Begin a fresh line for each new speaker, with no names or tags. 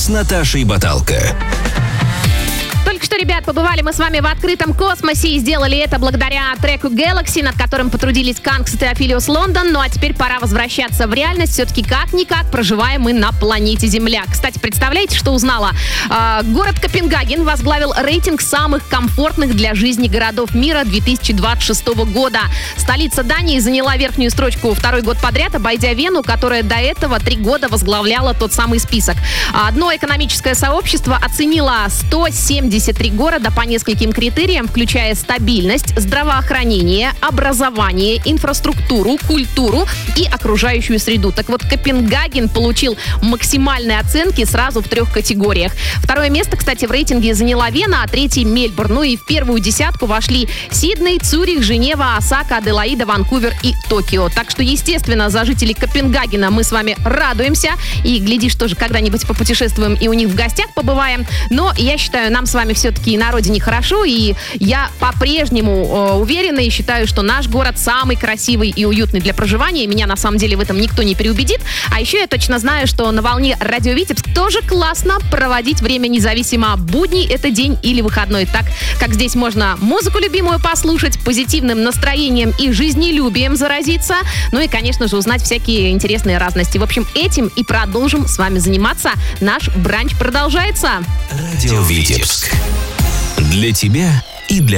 Наташей Баталко.
Только что, ребят, побывали мы с вами в открытом космосе и сделали это благодаря треку Galaxy, над которым потрудились Канкс и Теофилиус Лондон. Ну а теперь пора возвращаться в реальность. Все-таки как-никак проживаем мы на планете Земля. Кстати, представляете, что узнала? Город Копенгаген возглавил рейтинг самых комфортных для жизни городов мира 2026 года. Столица Дании заняла верхнюю строчку второй год подряд, обойдя Вену, которая до этого 3 года возглавляла тот самый список. Одно экономическое сообщество оценило 173 города по нескольким критериям, включая стабильность, здравоохранение, образование, инфраструктуру, культуру и окружающую среду. Так вот, Копенгаген получил максимальные оценки сразу в 3 категориях. Второе место, кстати, в рейтинге заняла Вена, а третий — Мельбурн. Ну и в первую десятку вошли Сидней, Цюрих, Женева, Осака, Аделаида, Ванкувер и Токио. Так что, естественно, за жителей Копенгагена мы с вами радуемся. И, глядишь, тоже когда-нибудь попутешествуем и у них в гостях побываем. Но я считаю, нам с вами все-таки на родине хорошо, и я по-прежнему уверена и считаю, что наш город самый красивый и уютный для проживания. Меня на самом деле в этом никто не переубедит. А еще я точно знаю, что на волне Радио Витебск тоже классно проводить время, независимо, будний это день или выходной. Так как здесь можно музыку любимую послушать, позитивным настроением и жизнелюбием заразиться, ну и, конечно же, узнать всякие интересные разности. В общем, этим и продолжим с вами заниматься. Наш бранч продолжается.
Радио Витебск. Для тебя и для